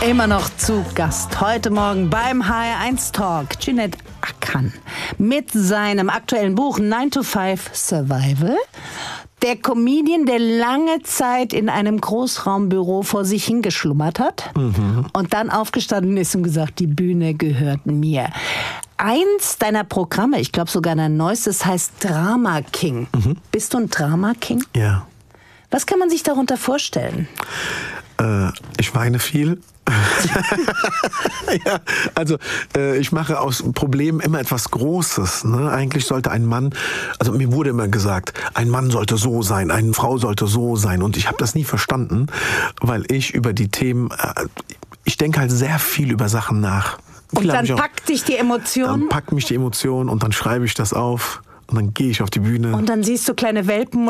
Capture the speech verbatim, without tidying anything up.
Immer noch zu Gast heute Morgen beim H R eins Talk Cüneyt Akkan mit seinem aktuellen Buch nine to five Survival. Der Comedian, der lange Zeit in einem Großraumbüro vor sich hingeschlummert hat mhm. und dann aufgestanden ist und gesagt, die Bühne gehört mir. Eins deiner Programme, ich glaube sogar dein neuestes, heißt Drama King. Mhm. Bist du ein Drama King? Ja. Was kann man sich darunter vorstellen? Äh, ich weine viel. ja, also äh, ich mache aus Problemen immer etwas Großes. Ne? Eigentlich sollte ein Mann, also mir wurde immer gesagt, ein Mann sollte so sein, eine Frau sollte so sein. Und ich habe das nie verstanden, weil ich über die Themen, äh, ich denke halt sehr viel über Sachen nach. Und dann packt dich die Emotion? Dann packt mich die Emotion und dann schreibe ich das auf und dann gehe ich auf die Bühne. Und dann siehst du kleine Welpen